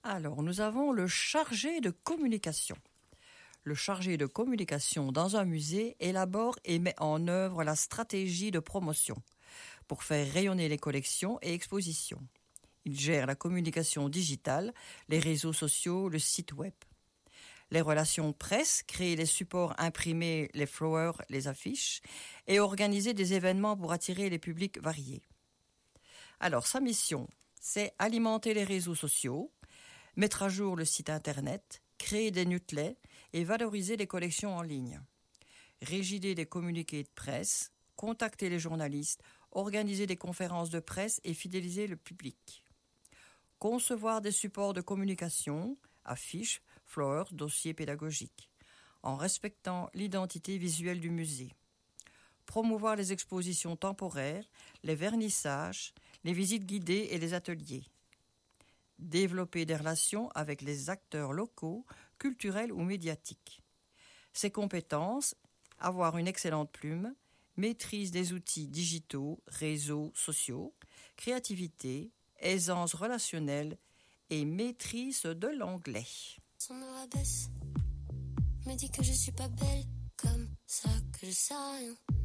Alors, nous avons le chargé de communication. Le chargé de communication dans un musée élabore et met en œuvre la stratégie de promotion pour faire rayonner les collections et expositions. Il gère la communication digitale, les réseaux sociaux, le site web. Les relations presse, créer les supports imprimés, les flyers, les affiches, et organiser des événements pour attirer les publics variés. Alors, sa mission, c'est alimenter les réseaux sociaux, mettre à jour le site internet, créer des newsletters et valoriser les collections en ligne. Rédiger des communiqués de presse, contacter les journalistes, organiser des conférences de presse et fidéliser le public. Concevoir des supports de communication, affiches, flyers, dossiers pédagogiques, en respectant l'identité visuelle du musée. Promouvoir les expositions temporaires, les vernissages, les visites guidées et les ateliers. Développer des relations avec les acteurs locaux, culturels ou médiatiques. Ses compétences, avoir une excellente plume, maîtrise des outils digitaux, réseaux sociaux, créativité, aisance relationnelle et maîtrise de l'anglais. On me rabaisse, me dit que je suis pas belle, comme ça que je sais rien.